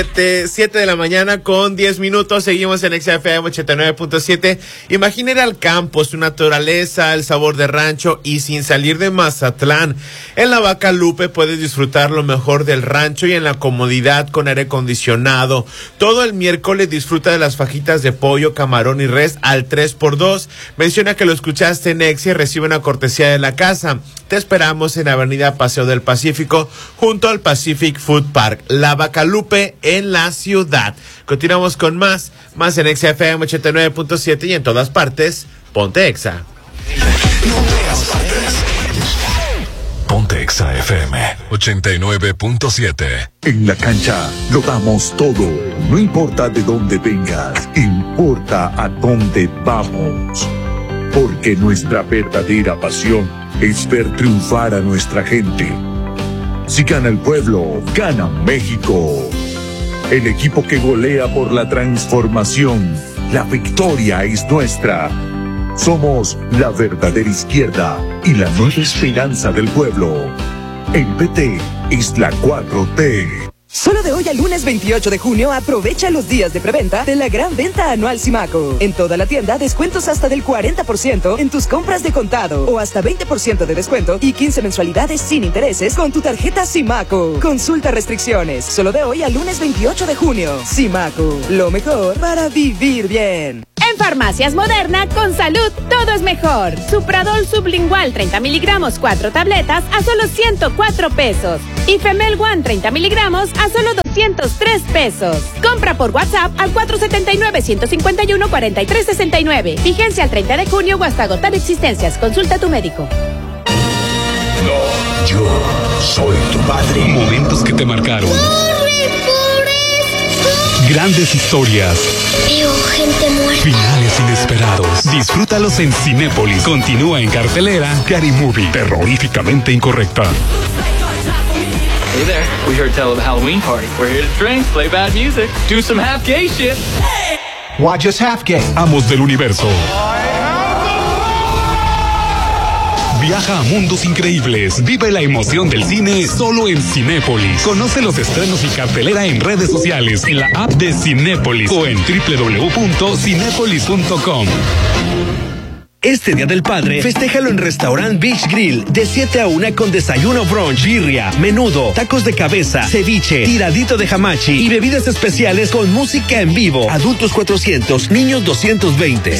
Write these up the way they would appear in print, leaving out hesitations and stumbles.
7 de la mañana con 10 minutos, seguimos en XFM 89.7. Imagina ir al campo, su naturaleza, el sabor de rancho y sin salir de Mazatlán. En la Bacalupe puedes disfrutar lo mejor del rancho y en la comodidad con aire acondicionado. Todo el miércoles disfruta de las fajitas de pollo, camarón y res al 3x2. Menciona que lo escuchaste en Exa y recibe una cortesía de la casa. Te esperamos en Avenida Paseo del Pacífico, junto al Pacific Food Park. La Bacalupe en la ciudad. Continuamos con más en XFM 89.7 y en todas partes, ponte Exa. Ponte Exa FM 89.7. En la cancha lo damos todo. No importa de dónde vengas, importa a dónde vamos. Porque nuestra verdadera pasión es ver triunfar a nuestra gente. Si gana el pueblo, gana México. El equipo que golea por la transformación. La victoria es nuestra. Somos la verdadera izquierda y la nueva esperanza del pueblo. El PT es la 4T. Solo de hoy al lunes 28 de junio aprovecha los días de preventa de la gran venta anual Simaco. En toda la tienda descuentos hasta del 40% en tus compras de contado o hasta 20% de descuento y 15 mensualidades sin intereses con tu tarjeta Simaco. Consulta restricciones. Solo de hoy al lunes 28 de junio. Simaco, lo mejor para vivir bien. En Farmacias Moderna, con salud, todo es mejor. Supradol sublingual 30 miligramos, 4 tabletas a solo 104 pesos. Y Femel One 30 miligramos a solo 203 pesos. Compra por WhatsApp al 479-151-4369. Vigencia al 30 de junio o hasta agotar existencias. Consulta a tu médico. No, yo soy tu padre. Momentos que te marcaron. Grandes historias. Veo gente muerta. Finales inesperados. Disfrútalos en Cinépolis. Continúa en cartelera Scary Movie. Terroríficamente incorrecta. Hey there. We heard tell of a Halloween party. We're here to drink, play bad music, do some half gay shit. Watch us half gay. Amos del universo. Viaja a mundos increíbles. Vive la emoción del cine solo en Cinépolis. Conoce los estrenos y cartelera en redes sociales, en la app de Cinépolis o en www.cinepolis.com. Este Día del Padre, festéjalo en Restaurant Beach Grill, de 7 a 1 con desayuno brunch, birria, menudo, tacos de cabeza, ceviche, tiradito de hamachi y bebidas especiales con música en vivo. Adultos 400, niños 220,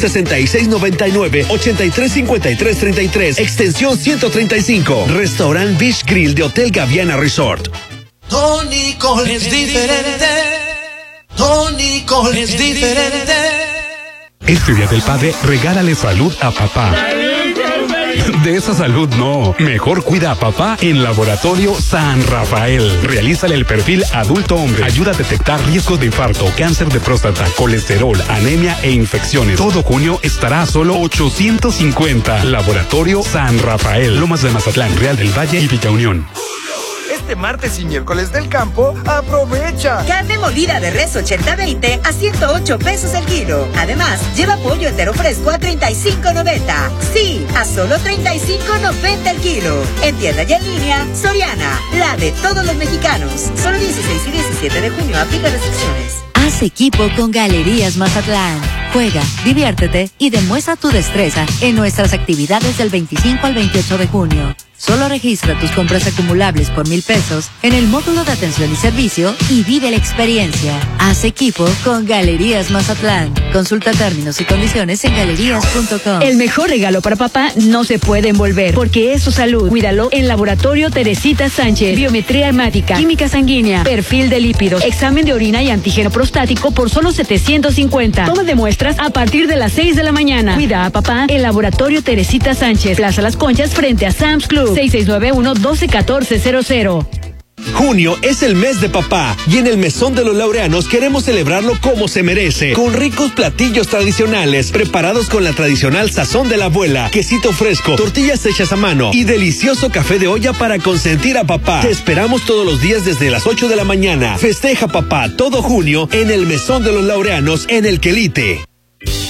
6699-835333, extensión 135. Restaurant Beach Grill de Hotel Gaviana Resort. Tónico es diferente. Tónico es diferente. Este Día del Padre, regálale salud a papá. De esa salud no. Mejor cuida a papá en Laboratorio San Rafael. Realízale el perfil adulto hombre. Ayuda a detectar riesgos de infarto, cáncer de próstata, colesterol, anemia e infecciones. Todo junio estará a solo 850. Laboratorio San Rafael. Lomas de Mazatlán, Real del Valle y Villa Unión. Este martes y miércoles del campo, aprovecha. Carne molida de res 80-20 a 108 pesos el kilo. Además, lleva pollo entero fresco a 35.90. Sí, a solo 35.90 el kilo. En tienda y en línea, Soriana, la de todos los mexicanos. Solo 16 y 17 de junio, aplica restricciones. Haz equipo con Galerías Mazatlán. Juega, diviértete y demuestra tu destreza en nuestras actividades del 25 al 28 de junio. Solo registra tus compras acumulables por 1,000 pesos en el módulo de atención y servicio y vive la experiencia. Haz equipo con Galerías Mazatlán. Consulta términos y condiciones en galerías.com. El mejor regalo para papá no se puede envolver porque es su salud. Cuídalo en Laboratorio Teresita Sánchez. Biometría hemática, química sanguínea, perfil de lípidos, examen de orina y antígeno prostático por solo 750. Toma de muestras a partir de las 6 de la mañana. Cuida a papá en Laboratorio Teresita Sánchez. Plaza Las Conchas frente a Sam's Club. 6691-121400. Junio es el mes de papá y en el Mesón de los Laureanos queremos celebrarlo como se merece, con ricos platillos tradicionales preparados con la tradicional sazón de la abuela, quesito fresco, tortillas hechas a mano y delicioso café de olla para consentir a papá. Te esperamos todos los días desde las 8 de la mañana. Festeja papá todo junio en el Mesón de los Laureanos en El Quelite.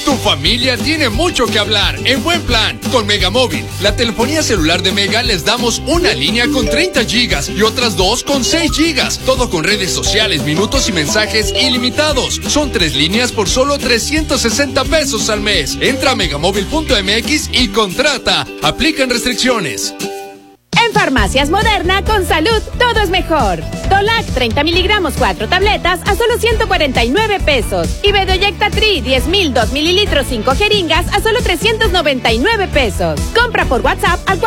Tu familia tiene mucho que hablar en Buen Plan con Megamóvil. La telefonía celular de Mega les damos una línea con 30 gigas y otras 2 con 6 gigas. Todo con redes sociales, minutos y mensajes ilimitados. Son 3 líneas por solo 360 pesos al mes. Entra a megamóvil.mx y contrata. Aplican restricciones. En Farmacias Moderna, con salud, todo es mejor. Dolac 30 miligramos 4 tabletas a solo 149 pesos. Y Bedoyecta Tri 10.000 2 mililitros 5 jeringas a solo 399 pesos. Compra por WhatsApp al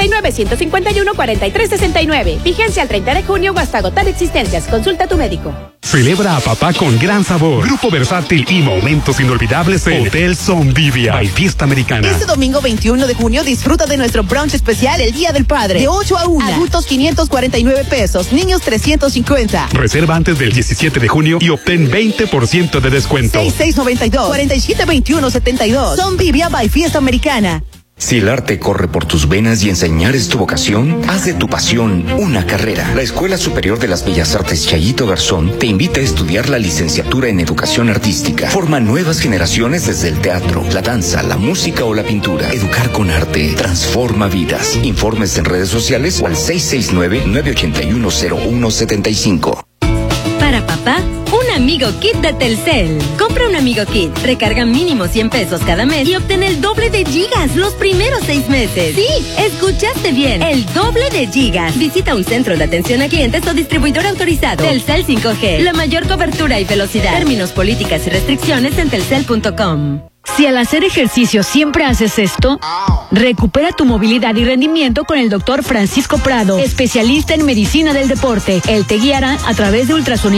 479-151-4369. Vigencia al 30 de junio o hasta agotar existencias. Consulta a tu médico. Celebra a papá con gran sabor, grupo versátil y momentos inolvidables en Hotel Zondivia by Fiesta Americana. Este domingo 21 de junio disfruta de nuestro brunch especial el Día del Padre. De 8 a 1. Adultos 549 pesos, niños 350. Reserva antes del 17 de junio y obtén 20% de descuento. 6692-472172. Zondivia by Fiesta Americana. Si el arte corre por tus venas y enseñar es tu vocación, haz de tu pasión una carrera. La Escuela Superior de las Bellas Artes Chayito Garzón te invita a estudiar la licenciatura en Educación Artística. Forma nuevas generaciones desde el teatro, la danza, la música o la pintura. Educar con arte transforma vidas. Informes en redes sociales o al 669-981-0175. Para papá, un amigo kit de Telcel. Compra un amigo kit, recarga mínimo 100 pesos cada mes y obtén el doble de gigas los primeros 6 meses. Sí, escuchaste bien, el doble de gigas. Visita un centro de atención a clientes o distribuidor autorizado. Telcel 5G, la mayor cobertura y velocidad. Términos, políticas y restricciones en telcel.com. Si al hacer ejercicio siempre haces esto, recupera tu movilidad y rendimiento con el Dr. Francisco Prado, especialista en medicina del deporte. Él te guiará a través de ultrasonido